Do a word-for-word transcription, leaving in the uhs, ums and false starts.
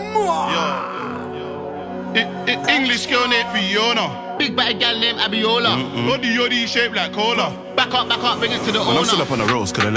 I, I, English girl named Fiona. Big bad gal named Abiola. Body yoddy shaped like cola. Back up, back up, bring it to the Man, owner. I'm still up on the roast, cause the